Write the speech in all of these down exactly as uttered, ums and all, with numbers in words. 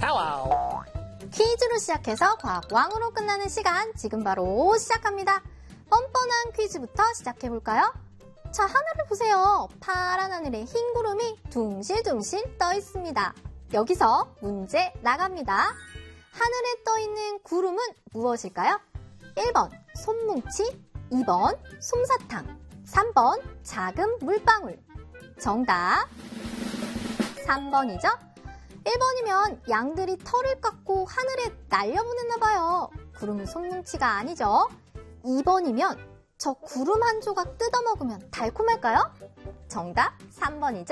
와우. 퀴즈로 시작해서 과학왕으로 끝나는 시간 지금 바로 시작합니다. 뻔뻔한 퀴즈부터 시작해볼까요? 자, 하늘을 보세요. 파란 하늘에 흰 구름이 둥실둥실 떠 있습니다. 여기서 문제 나갑니다. 하늘에 떠 있는 구름은 무엇일까요? 일 번 솜뭉치, 이 번 솜사탕, 삼 번 작은 물방울. 정답 삼 번이죠? 일 번이면 양들이 털을 깎고 하늘에 날려보냈나 봐요. 구름은 솜뭉치가 아니죠? 이 번이면 저 구름 한 조각 뜯어먹으면 달콤할까요? 정답 삼 번이죠?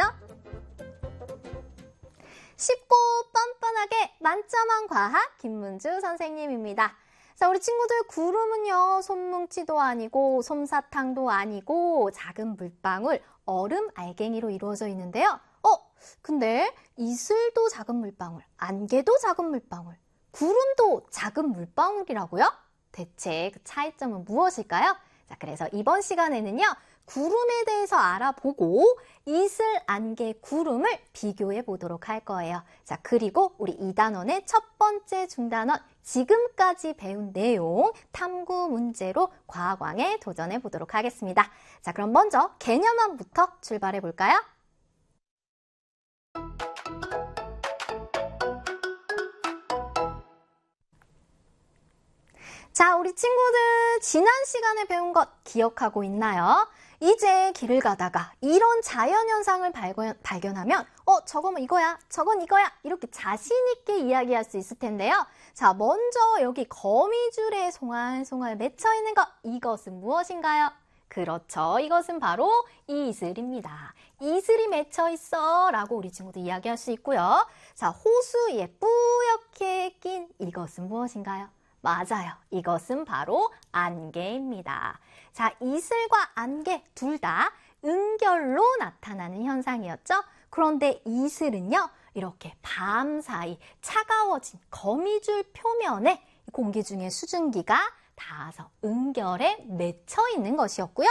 쉽고 뻔뻔하게 만점한 과학 김문주 선생님입니다. 자, 우리 친구들 구름은요, 솜뭉치도 아니고 솜사탕도 아니고 작은 물방울, 얼음 알갱이로 이루어져 있는데요. 어, 근데 이슬도 작은 물방울, 안개도 작은 물방울, 구름도 작은 물방울이라고요? 대체 그 차이점은 무엇일까요? 자, 그래서 이번 시간에는요, 구름에 대해서 알아보고 이슬, 안개, 구름을 비교해 보도록 할 거예요. 자, 그리고 우리 이 단원의 첫 번째 중단원, 지금까지 배운 내용 탐구 문제로 과학왕에 도전해 보도록 하겠습니다. 자, 그럼 먼저 개념원부터 출발해 볼까요? 자, 우리 친구들 지난 시간에 배운 것 기억하고 있나요? 이제 길을 가다가 이런 자연현상을 발견, 발견하면 어, 저건 이거야, 저건 이거야 이렇게 자신 있게 이야기할 수 있을 텐데요. 자, 먼저 여기 거미줄에 송알송알 맺혀있는 것, 이것은 무엇인가요? 그렇죠. 이것은 바로 이슬입니다. 이슬이 맺혀있어 라고 우리 친구들 이야기할 수 있고요. 자, 호수에 뿌옇게 낀 이것은 무엇인가요? 맞아요. 이것은 바로 안개입니다. 자, 이슬과 안개 둘 다 은결로 나타나는 현상이었죠. 그런데 이슬은요, 이렇게 밤사이 차가워진 거미줄 표면에 공기 중에 수증기가 닿아서 은결에 맺혀 있는 것이었고요.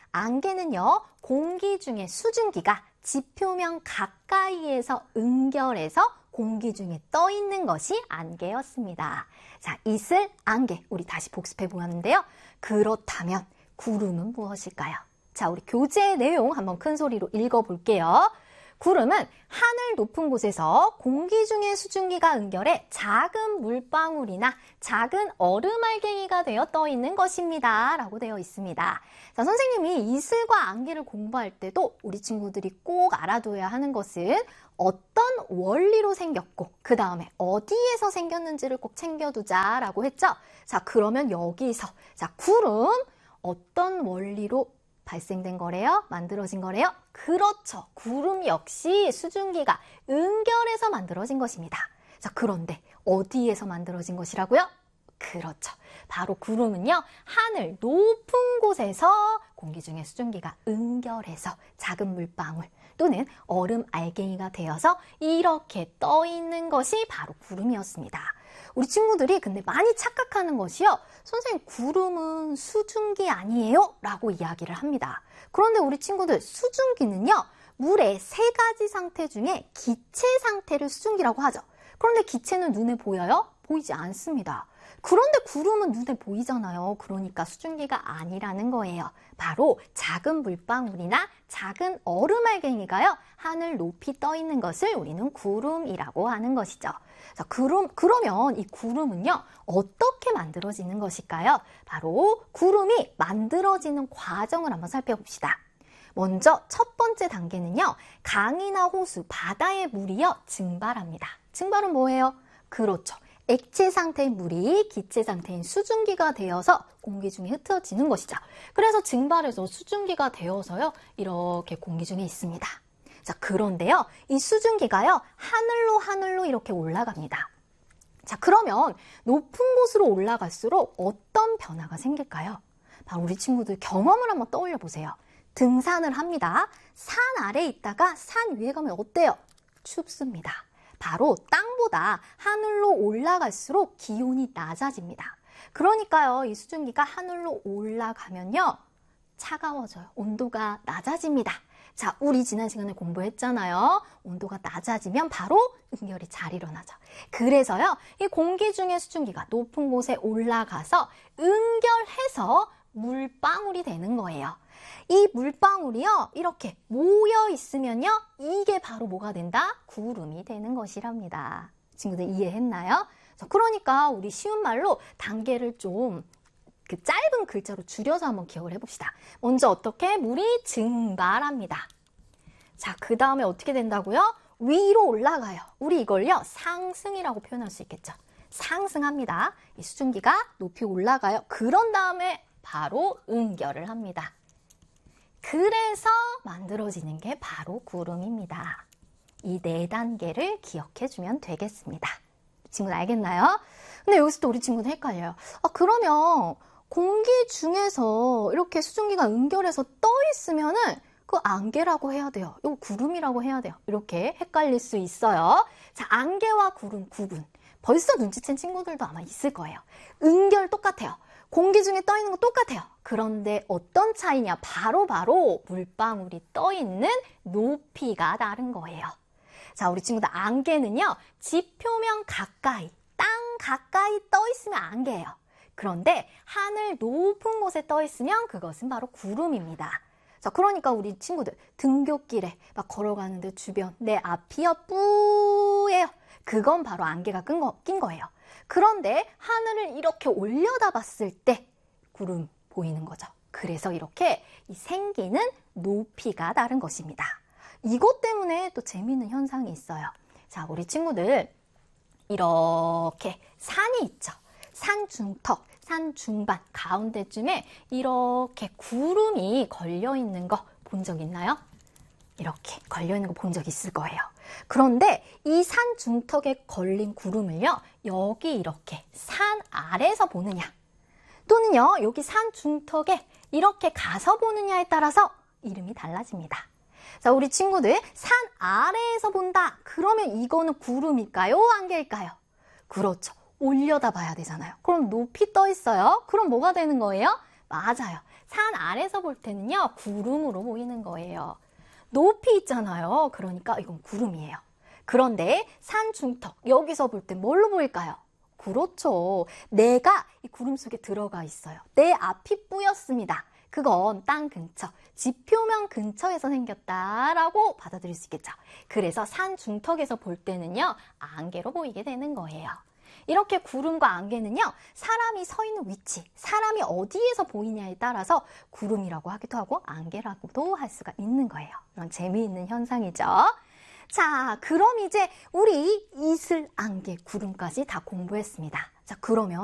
안개는요, 공기 중에 수증기가 지표면 가까이에서 은결해서 공기 중에 떠 있는 것이 안개였습니다. 자, 이슬, 안개, 우리 다시 복습해 보았는데요. 그렇다면 구름은 무엇일까요? 자, 우리 교재 내용 한번 큰 소리로 읽어볼게요. 구름은 하늘 높은 곳에서 공기 중에 수증기가 은결해 작은 물방울이나 작은 얼음알갱이가 되어 떠 있는 것입니다. 라고 되어 있습니다. 자, 선생님이 이슬과 안개를 공부할 때도 우리 친구들이 꼭 알아둬야 하는 것은 어떤 원리로 생겼고 그 다음에 어디에서 생겼는지를 꼭 챙겨두자라고 했죠. 자, 그러면 여기서 자, 구름 어떤 원리로 발생된 거래요? 만들어진 거래요? 그렇죠. 구름 역시 수증기가 은결해서 만들어진 것입니다. 자, 그런데 어디에서 만들어진 것이라고요? 그렇죠. 바로 구름은요, 하늘 높은 곳에서 공기 중에 수증기가 은결해서 작은 물방울 또는 얼음 알갱이가 되어서 이렇게 떠 있는 것이 바로 구름이었습니다. 우리 친구들이 근데 많이 착각하는 것이요. 선생님, 구름은 수증기 아니에요? 라고 이야기를 합니다. 그런데 우리 친구들, 수증기는요, 물의 세 가지 상태 중에 기체 상태를 수증기라고 하죠. 그런데 기체는 눈에 보여요? 보이지 않습니다. 그런데 구름은 눈에 보이잖아요. 그러니까 수증기가 아니라는 거예요. 바로 작은 물방울이나 작은 얼음알갱이가요, 하늘 높이 떠 있는 것을 우리는 구름이라고 하는 것이죠. 자, 그럼, 그러면 이 구름은요, 어떻게 만들어지는 것일까요? 바로 구름이 만들어지는 과정을 한번 살펴봅시다. 먼저 첫 번째 단계는요, 강이나 호수, 바다의 물이요, 증발합니다. 증발은 뭐예요? 그렇죠. 액체 상태인 물이 기체 상태인 수증기가 되어서 공기 중에 흩어지는 것이죠. 그래서 증발해서 수증기가 되어서요, 이렇게 공기 중에 있습니다. 자, 그런데요, 이 수증기가요, 하늘로 하늘로 이렇게 올라갑니다. 자, 그러면 높은 곳으로 올라갈수록 어떤 변화가 생길까요? 바로 우리 친구들 경험을 한번 떠올려 보세요. 등산을 합니다. 산 아래에 있다가 산 위에 가면 어때요? 춥습니다. 바로 땅보다 하늘로 올라갈수록 기온이 낮아집니다. 그러니까요, 이 수증기가 하늘로 올라가면요, 차가워져요. 온도가 낮아집니다. 자, 우리 지난 시간에 공부했잖아요. 온도가 낮아지면 바로 응결이 잘 일어나죠. 그래서요, 이 공기 중에 수증기가 높은 곳에 올라가서 응결해서 물방울이 되는 거예요. 이 물방울이요, 이렇게 모여 있으면요, 이게 바로 뭐가 된다? 구름이 되는 것이랍니다. 친구들 이해했나요? 자, 그러니까 우리 쉬운 말로 단계를 좀 그 짧은 글자로 줄여서 한번 기억을 해봅시다. 먼저 어떻게? 물이 증발합니다. 자, 그 다음에 어떻게 된다고요? 위로 올라가요. 우리 이걸요, 상승이라고 표현할 수 있겠죠. 상승합니다. 이 수증기가 높이 올라가요. 그런 다음에 바로 응결을 합니다. 그래서 만들어지는 게 바로 구름입니다. 이 네 단계를 기억해주면 되겠습니다. 친구들 알겠나요? 근데 여기서 또 우리 친구는 헷갈려요. 아, 그러면 공기 중에서 이렇게 수증기가 응결해서 떠 있으면은 그 안개라고 해야 돼요. 이거 구름이라고 해야 돼요. 이렇게 헷갈릴 수 있어요. 자, 안개와 구름 구분. 벌써 눈치챈 친구들도 아마 있을 거예요. 응결 똑같아요. 공기 중에 떠 있는 거 똑같아요. 그런데 어떤 차이냐? 바로 바로 물방울이 떠 있는 높이가 다른 거예요. 자, 우리 친구들 안개는요, 지표면 가까이, 땅 가까이 떠 있으면 안개예요. 그런데 하늘 높은 곳에 떠 있으면 그것은 바로 구름입니다. 자, 그러니까 우리 친구들 등굣길에 막 걸어가는데 주변 내 앞이요 뿌예요. 그건 바로 안개가 낀, 거, 낀 거예요. 그런데 하늘을 이렇게 올려다 봤을 때 구름 보이는 거죠. 그래서 이렇게 이 생기는 높이가 다른 것입니다. 이것 때문에 또 재미있는 현상이 있어요. 자, 우리 친구들 이렇게 산이 있죠. 산 중턱, 산 중반, 가운데쯤에 이렇게 구름이 걸려있는 거 본 적 있나요? 이렇게 걸려있는 거 본 적 있을 거예요. 그런데 이 산 중턱에 걸린 구름을요, 여기 이렇게 산 아래에서 보느냐, 또는요, 여기 산 중턱에 이렇게 가서 보느냐에 따라서 이름이 달라집니다. 자, 우리 친구들 산 아래에서 본다. 그러면 이거는 구름일까요? 안개일까요? 그렇죠. 올려다 봐야 되잖아요. 그럼 높이 떠 있어요. 그럼 뭐가 되는 거예요? 맞아요. 산 아래에서 볼 때는요, 구름으로 보이는 거예요. 높이 있잖아요. 그러니까 이건 구름이에요. 그런데 산 중턱, 여기서 볼 때 뭘로 보일까요? 그렇죠. 내가 이 구름 속에 들어가 있어요. 내 앞이 뿌였습니다. 그건 땅 근처, 지표면 근처에서 생겼다라고 받아들일 수 있겠죠. 그래서 산 중턱에서 볼 때는요, 안개로 보이게 되는 거예요. 이렇게 구름과 안개는요, 사람이 서 있는 위치, 사람이 어디에서 보이냐에 따라서 구름이라고 하기도 하고 안개라고도 할 수가 있는 거예요. 이런 재미있는 현상이죠. 자, 그럼 이제 우리 이슬, 안개, 구름까지 다 공부했습니다. 자, 그러면